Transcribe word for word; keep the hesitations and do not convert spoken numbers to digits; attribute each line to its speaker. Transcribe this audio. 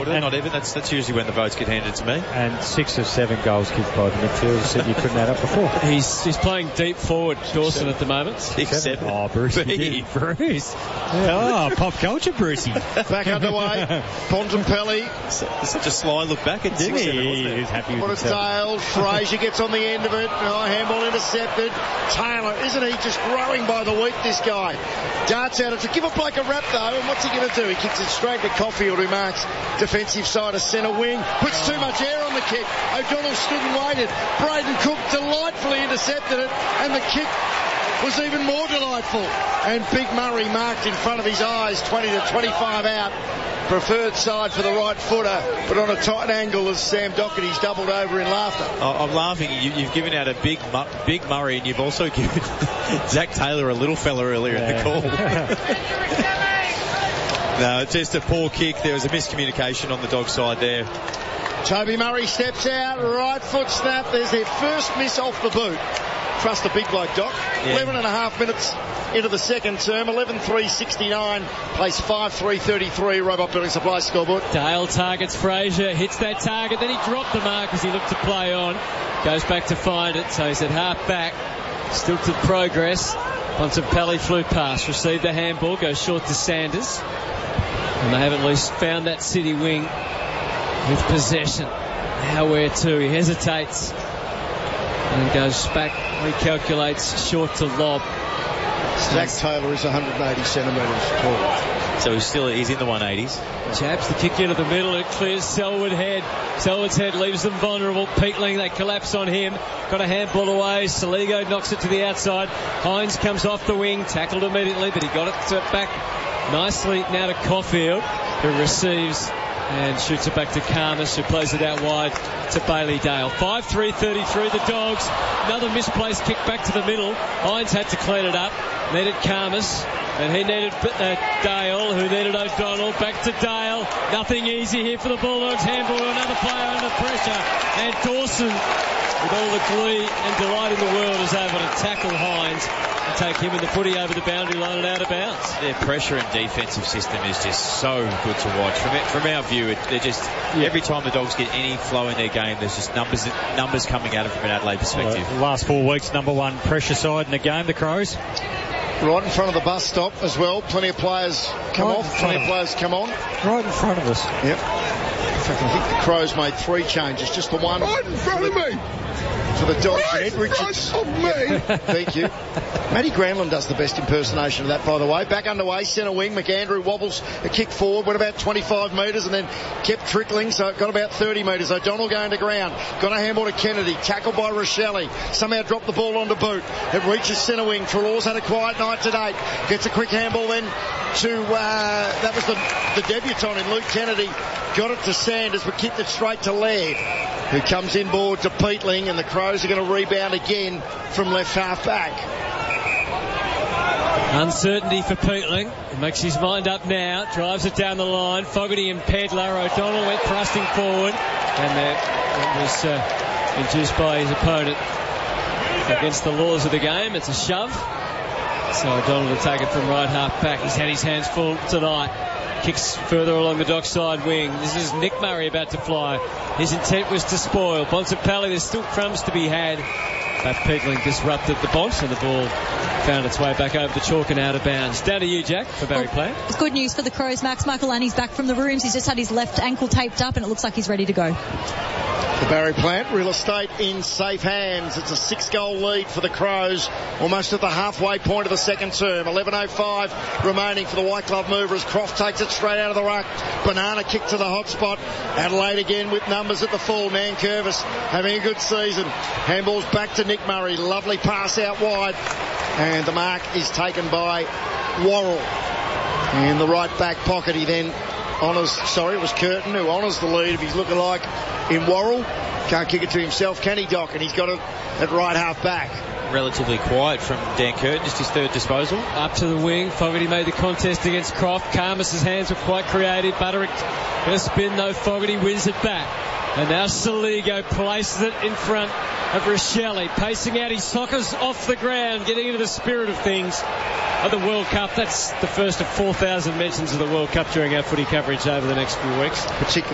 Speaker 1: quarter. And not even. That's that's usually when the votes get handed to me.
Speaker 2: And six of seven goals kicked by the midfielders that you couldn't add up before.
Speaker 3: He's he's playing deep forward, Dawson, at the moment.
Speaker 1: Six, seven.
Speaker 2: Oh, Brucey. Bruce. Yeah, oh, pop culture, Brucey.
Speaker 4: Back underway. Bontempelli.
Speaker 1: Such a sly look back at
Speaker 2: Didn't
Speaker 1: six,
Speaker 2: he?
Speaker 1: seven, wasn't
Speaker 2: He
Speaker 1: it?
Speaker 2: was happy with
Speaker 4: What a
Speaker 2: himself.
Speaker 4: Dale. Fraser gets on the end of it. Oh, handball intercepted. Taylor, isn't he just growing by the week, this guy? Darts out. It's a give a bloke a rap, though, and what's he going to do? He kicks it straight to Caulfield, who marks defensive side of centre wing. Puts too much air on the kick. O'Donnell stood and waited. Braden Cook delightfully intercepted it, and the kick was even more delightful. And Big Murray marked in front of his eyes, twenty to twenty-five out. Preferred side for the right footer, but on a tight angle as Sam Doherty's doubled over in laughter.
Speaker 1: Oh, I'm laughing. You, you've given out a big Mu- big Murray, and you've also given Zach Taylor a little fella earlier
Speaker 2: yeah.
Speaker 1: in the call. No, just a poor kick. There was a miscommunication on the dog side there.
Speaker 4: Toby Murray steps out, right foot snap. There's their first miss off the boot. Trust the big bloke, Doc.
Speaker 1: Yeah.
Speaker 4: eleven and a half minutes into the second term. eleven three sixty-nine. Place five three thirty-three. Robot Building Supply scoreboard.
Speaker 3: Dale targets Fraser, hits that target, then he dropped the mark as he looked to play on. Goes back to find it, so he's at half back. Still to progress. Bontempelli flew past, received the handball, goes short to Sanders. And they have at least found that City wing with possession. Now where to? He hesitates. And goes back, recalculates, short to lob.
Speaker 4: Zach Taylor is one hundred eighty centimetres tall.
Speaker 1: So he's still he's in the one eighties.
Speaker 3: Jabs the kick into the middle. It clears Selwood head. Selwood's head leaves them vulnerable. Peatling, they collapse on him. Got a handball away. Saligo knocks it to the outside. Hines comes off the wing. Tackled immediately, but he got it to back nicely now to Caulfield, who receives and shoots it back to Karmas, who plays it out wide to Bailey Dale. five three thirty-three, the Dogs. Another misplaced kick back to the middle. Hines had to clean it up. Needed Karmas, and he needed uh, Dale, who needed O'Donnell. Back to Dale. Nothing easy here for the Bulldogs. Handball to another player under pressure. And Dawson, with all the glee and delight in the world, is able to tackle Hines and take him and the footy over the boundary line and out of bounds.
Speaker 1: Their pressure and defensive system is just so good to watch. From it, from our view, it, they're just yeah. every time the Dogs get any flow in their game, there's just numbers numbers coming at it from an Adelaide perspective.
Speaker 2: Uh, last four weeks, number one pressure side in the game, the Crows.
Speaker 4: Right in front of the bus stop as well. Plenty of players come
Speaker 2: right
Speaker 4: off, plenty of players come on.
Speaker 2: Right in front of us.
Speaker 4: Yep. In fact, I think the Crows made three changes, just the one.
Speaker 5: Right in front of me.
Speaker 4: For the Dogs.
Speaker 5: Right
Speaker 4: Ed
Speaker 5: in
Speaker 4: Richards.
Speaker 5: front of me.
Speaker 4: Thank you. Matty Granlund does the best impersonation of that, by the way. Back underway, centre wing. McAndrew wobbles a kick forward, went about twenty-five metres and then kept trickling, so it got about thirty metres. O'Donnell going to ground. Got a handball to Kennedy. Tackled by Rochelle. Somehow dropped the ball onto boot. It reaches centre wing. Trelaw's had a quiet night today. Gets a quick handball then to, uh, that was the, the debutant in Luke Kennedy. Got it to Sanders, but kicked it straight to Laird, who comes inboard to Peatling, and the Crows are going to rebound again from left half back.
Speaker 3: Uncertainty for Peatling. He makes his mind up now. Drives it down the line. Fogarty and Pedler. O'Donnell went thrusting forward, and that was uh, induced by his opponent against the laws of the game. It's a shove. So O'Donnell to take it from right half back. He's had his hands full tonight. Kicks further along the dockside wing. This is Nick Murray about to fly. His intent was to spoil. Bontempelli, there's still crumbs to be had. But Peatling disrupted the Bont, and the ball found its way back over the chalk and out of bounds. Down to you, Jack, for Barry well, Plant.
Speaker 6: It's good news for the Crows, Max. Michael Annie's back from the rooms. He's just had his left ankle taped up, and it looks like he's ready to go.
Speaker 4: The Barry Plant Real Estate in safe hands. It's a six-goal lead for the Crows, almost at the halfway point of the second term. eleven oh five remaining for the White Glove mover as Croft takes it straight out of the ruck. Banana kick to the hot spot. Adelaide again with numbers at the full. Nankervis having a good season. Handballs back to Nick Murray. Lovely pass out wide. And the mark is taken by Worrell. In the right back pocket, he then honours, sorry, it was Curtin who honours the lead of his lookalike in Worrell. Can't kick it to himself, can he, Doc? And he's got it at right half back.
Speaker 1: Relatively quiet from Dan Curtin, just his third disposal.
Speaker 3: Up to the wing. Fogarty made the contest against Croft. Karmas's hands were quite creative. Butterick going to spin, though. Fogarty wins it back. And now Saligo places it in front of Rochelle, pacing out his sockers off the ground, getting into the spirit of things of the World Cup. That's the first of four thousand mentions of the World Cup during our footy coverage over the next few weeks.
Speaker 4: Particularly